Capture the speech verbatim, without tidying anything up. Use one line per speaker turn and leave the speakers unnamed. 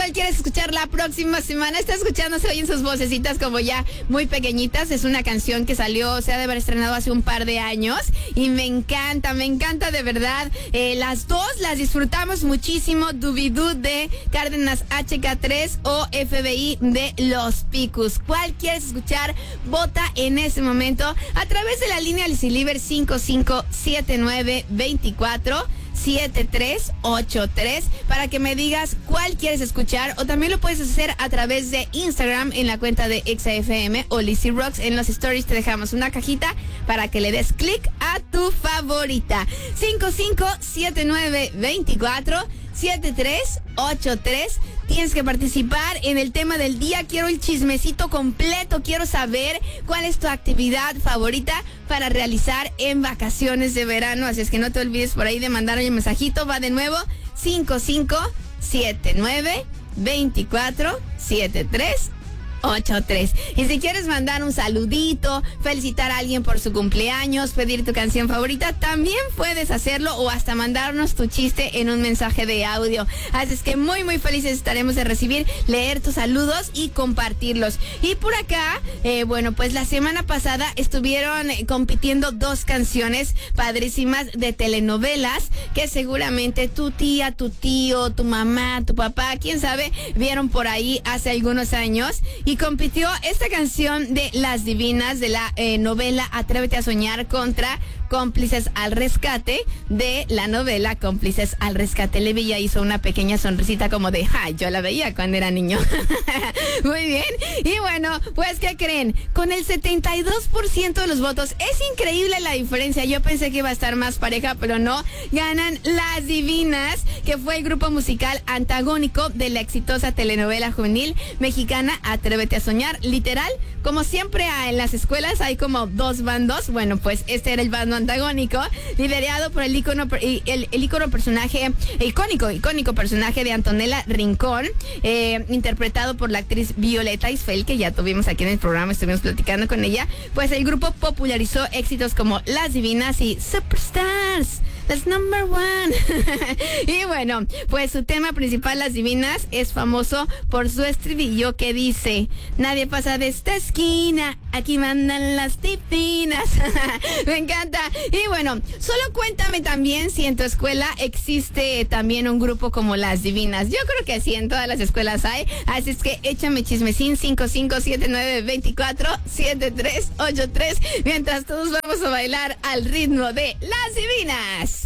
¿Cuál quieres escuchar la próxima semana? Está escuchando, se oyen sus vocecitas como ya muy pequeñitas. Es una canción que salió, se ha de haber estrenado hace un par de años y me encanta, me encanta de verdad. Eh, las dos las disfrutamos muchísimo. Dubidú de Cárdenas H K tres o F B I de Los Picus. ¿Cuál quieres escuchar? Vota en ese momento a través de la línea Liciliber cinco cinco siete nueve dos cuatro siete tres ocho tres para que me digas cuál quieres escuchar, o también lo puedes hacer a través de Instagram en la cuenta de Exa F M o Lizzy Rocks. En los stories te dejamos una cajita para que le des clic a tu favorita. cinco cinco siete nueve dos cuatro siete tres ocho tres. Tienes que participar en el tema del día. Quiero el chismecito completo. Quiero saber cuál es tu actividad favorita para realizar en vacaciones de verano. Así es que no te olvides por ahí de mandarme un mensajito. Va de nuevo, cinco cinco siete nueve dos cuatro siete tres ocho tres. Y si quieres mandar un saludito, felicitar a alguien por su cumpleaños, pedir tu canción favorita, también puedes hacerlo, o hasta mandarnos tu chiste en un mensaje de audio. Así es que muy muy felices estaremos de recibir, leer tus saludos y compartirlos. Y por acá, eh, bueno, pues la semana pasada estuvieron eh, compitiendo dos canciones padrísimas de telenovelas que seguramente tu tía, tu tío, tu mamá, tu papá, quién sabe, vieron por ahí hace algunos años. Y compitió esta canción de Las Divinas de la eh, novela Atrévete a Soñar contra Cómplices al Rescate de la novela Cómplices al Rescate. Levi ya hizo una pequeña sonrisita como de, ¡ay! Yo la veía cuando era niño. Muy bien. Y bueno, pues, ¿qué creen? Con el setenta y dos por ciento de los votos, es increíble la diferencia. Yo pensé que iba a estar más pareja, pero no. Ganan Las Divinas, que fue el grupo musical antagónico de la exitosa telenovela juvenil mexicana Atrévete a Soñar. Literal, como siempre en las escuelas hay como dos bandos. Bueno, pues este era el bando antagónico, liderado por el ícono, el, el ícono personaje, icónico, icónico personaje de Antonella Rincón, eh, interpretado por la actriz Violeta Isfel, que ya tuvimos aquí en el programa, estuvimos platicando con ella. Pues el grupo popularizó éxitos como Las Divinas y Superstars, That's Number One. Y bueno, pues su tema principal, Las Divinas, es famoso por su estribillo que dice: nadie pasa de esta esquina, aquí mandan las divinas. Me encanta. Y bueno, solo cuéntame también si en tu escuela existe también un grupo como Las Divinas. Yo creo que sí, en todas las escuelas hay. Así es que échame chismecín, cinco cinco siete nueve dos cuatro siete tres ocho tres, mientras todos vamos a bailar al ritmo de Las Divinas.